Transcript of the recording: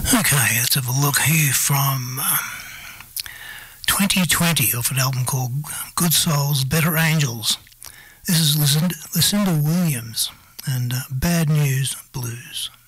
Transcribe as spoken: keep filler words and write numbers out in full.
Okay, let's have a look here from um, twenty twenty off an album called Good Souls, Better Angels. This is Lucinda, Lucinda Williams and uh, Bad News Blues.